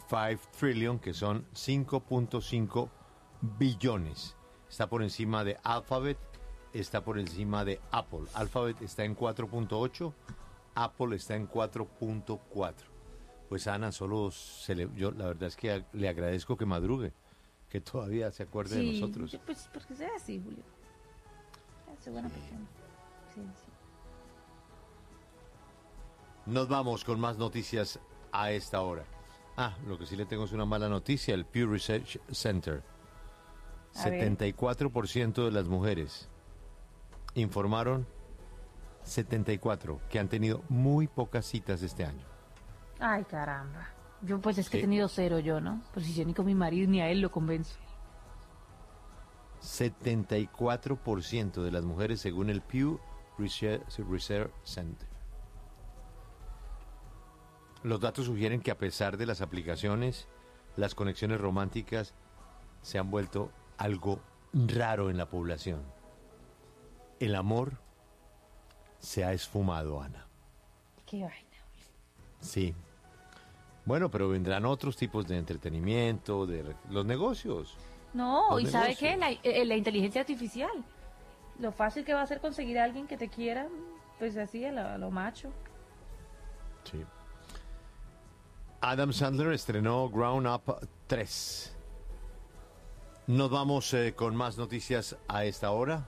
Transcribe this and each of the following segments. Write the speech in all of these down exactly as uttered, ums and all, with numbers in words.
cinco trillion, que son cinco punto cinco billones. Está por encima de Alphabet, está por encima de Apple. Alphabet está en cuatro punto ocho, Apple está en cuatro punto cuatro. Pues Ana, solo se le, yo la verdad es que le agradezco que madrugue, que todavía se acuerde sí, de nosotros. Pues porque sea así, Julio. Soy buena Sí. persona. Sí, sí. Nos vamos con más noticias a esta hora. Ah, lo que sí le tengo es una mala noticia. El Pew Research Center. A ver. setenta y cuatro por ciento de las mujeres informaron, setenta y cuatro, que han tenido muy pocas citas este año. Ay, caramba. Yo pues es que Sí. he tenido cero yo, ¿no? Pues si yo ni con mi marido ni a él lo convenzo. setenta y cuatro por ciento de las mujeres según el Pew Research Research Center. Los datos sugieren que a pesar de las aplicaciones, las conexiones románticas se han vuelto algo raro en la población. El amor se ha esfumado, Ana. Qué vaina. Sí. Bueno, pero vendrán otros tipos de entretenimiento, de re- los negocios. No, Los y ¿sabe negocios. qué? La, eh, la inteligencia artificial. Lo fácil que va a ser conseguir a alguien que te quiera, pues así, a lo, a lo macho. Sí. Adam Sandler estrenó Grown Up tres. Nos vamos eh, con más noticias a esta hora.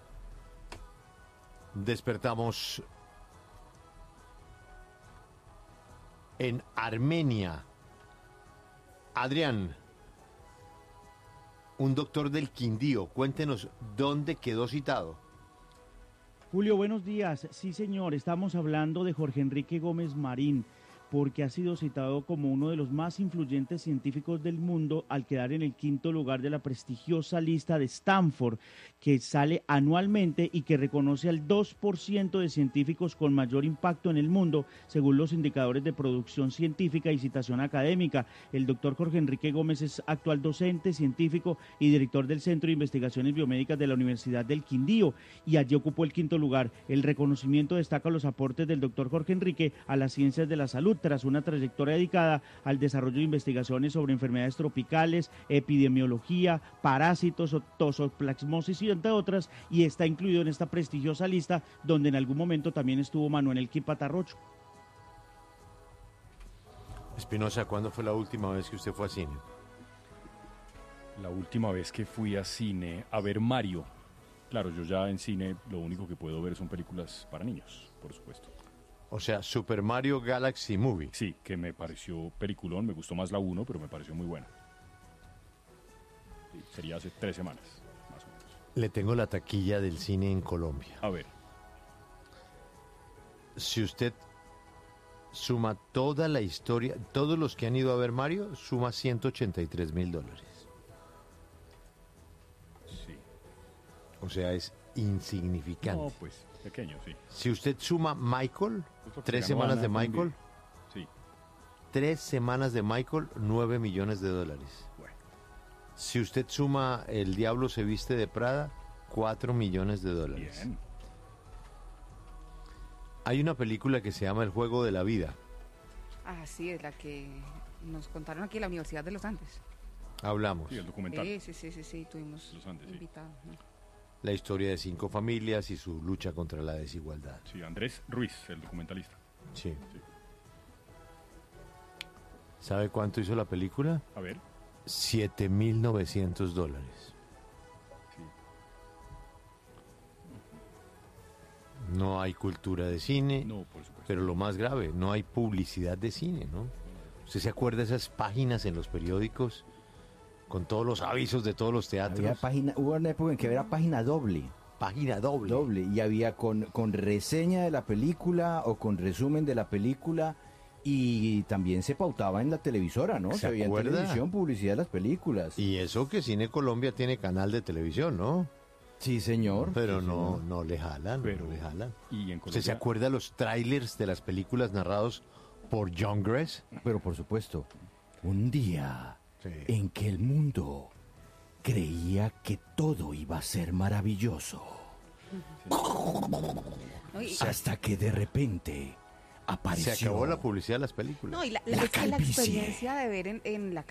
Despertamos en Armenia. Adrián, un doctor del Quindío, cuéntenos dónde quedó citado. Julio, buenos días. Sí, señor, estamos hablando de Jorge Enrique Gómez Marín, porque ha sido citado como uno de los más influyentes científicos del mundo al quedar en el quinto lugar de la prestigiosa lista de Stanford, que sale anualmente y que reconoce al dos por ciento de científicos con mayor impacto en el mundo, según los indicadores de producción científica y citación académica. El doctor Jorge Enrique Gómez es actual docente, científico y director del Centro de Investigaciones Biomédicas de la Universidad del Quindío, y allí ocupó el quinto lugar. El reconocimiento destaca los aportes del doctor Jorge Enrique a las ciencias de la salud, tras una trayectoria dedicada al desarrollo de investigaciones sobre enfermedades tropicales, epidemiología, parásitos, tosoplasmosis y entre otras, y está incluido en esta prestigiosa lista donde en algún momento también estuvo Manuel Elkin Patarrocho. Espinosa, ¿cuándo fue la última vez que usted fue a cine? La última vez que fui a cine a ver Mario. Claro, yo ya en cine lo único que puedo ver son películas para niños, por supuesto. O sea, Super Mario Galaxy Movie. Sí, que me pareció peliculón, me gustó más la uno, pero me pareció muy buena. Sí, sería hace tres semanas, más o menos. Le tengo la taquilla del cine en Colombia. A ver, Si usted suma toda la historia, todos los que han ido a ver Mario, suma ciento ochenta y tres mil dólares. sí. O sea, es insignificante. No, pues, pequeño, sí. Si usted suma Michael, Pues porque tres ganó semanas Ana de también. Michael, Sí, tres semanas de Michael, nueve millones de dólares. bueno. Si usted suma El Diablo se viste de Prada, cuatro millones de dólares. Bien. Hay una película que se llama El Juego de la Vida. Ah, sí, es la que nos contaron aquí en la Universidad de los Andes. Hablamos. Sí, el documental. Sí, sí, sí, sí, sí, tuvimos Los Andes, sí. invitados, ¿no? La historia de cinco familias y su lucha contra la desigualdad. Sí, Andrés Ruiz, el documentalista. Sí. Sí. ¿Sabe cuánto hizo la película? A ver. siete mil novecientos dólares. Sí. No hay cultura de cine, No, por supuesto. pero lo más grave, no hay publicidad de cine, ¿no? ¿Usted se acuerda de esas páginas en los periódicos con todos los avisos de todos los teatros? Había página, hubo una época en que era página doble, Página doble. doble, y había con, con reseña de la película o con resumen de la película, y también se pautaba en la televisora, ¿no? ¿Se Se veía en acuerda? televisión publicidad de las películas. Y eso que Cine Colombia tiene canal de televisión, ¿no? Sí, señor. Pero sí, no, señor. no le jalan, Pero- no le jalan. Y en ¿Usted se Colombia- acuerda los trailers de las películas narrados por John Gress? Pero por supuesto, un día Sí. en que el mundo creía que todo iba a ser maravilloso, ¿No? Y, hasta que de repente apareció. Se acabó la publicidad de las películas. no, y la, la- La es que la calvicie. experiencia de ver en, en la